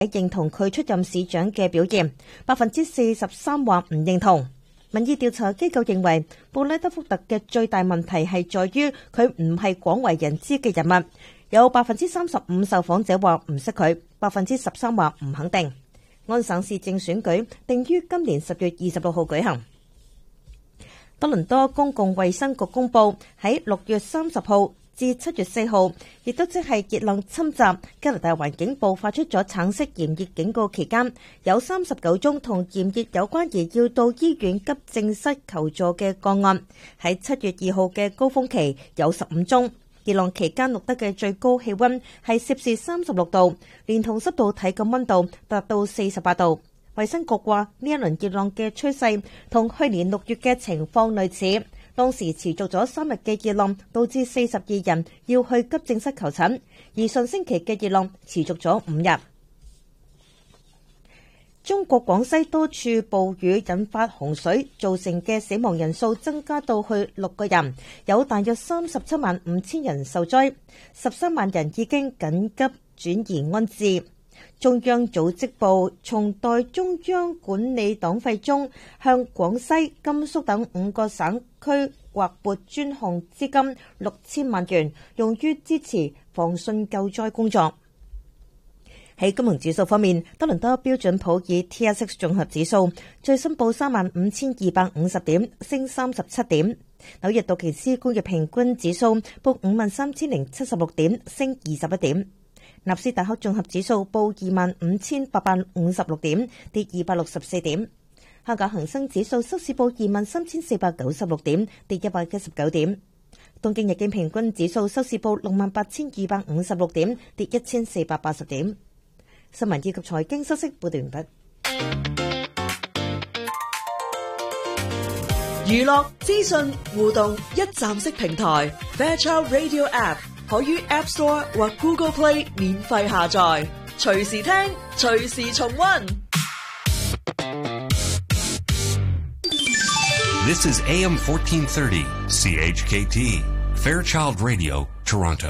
認同佢出任市長嘅表現，43%話唔認同。民意調查機構認為，布拉德福特嘅最大問題係在於佢唔係廣為人知嘅人物。有35%受訪者話唔識佢，13%話唔肯定。安省市政選舉定於今年10月26號舉行。多倫多公共衛生局公佈喺6月30號至7月4號，亦都即係熱浪侵襲，加拿大環境部發出咗橙色炎熱警告期間，有39宗同炎熱有關而要到醫院急症室求助嘅個案。喺7月2號嘅高峰期有15宗。熱浪期間錄得嘅最高氣溫係攝氏36度，連同濕度體感溫度達到48度。衛生局話呢一輪熱浪嘅趨勢同去年6月嘅情況類似，當時持續咗3日嘅熱浪導致42人要去急症室求診，而上星期嘅熱浪持續咗5日。中國廣西多處暴雨引發洪水，造成嘅死亡人數增加到去6個人，有大約375000人受災，13萬人已經緊急轉移安置。中央組織部從代中央管理黨費中向廣西、甘肅等5個省區劃撥專項資金6000萬元，用於支持防汛救災工作。喺金融指數方面，多倫多標準普爾 TSX 綜合指數最新報35250點，升37點；紐約道瓊斯工業平均指數報53076點，升21點；納斯達克綜合指數報25856點，跌264點；香港恒生指數收市報23496點，跌119點；東京日經平均指數收市報68256點，跌1480點。新聞以及財經消息報道完畢。 娛樂資訊互動一站式平台 Fairchild Radio App 可於 App Store 或 Google Play 免費下載，隨時聽，隨時重溫。 This is AM 1430 CHKT Fairchild Radio Toronto.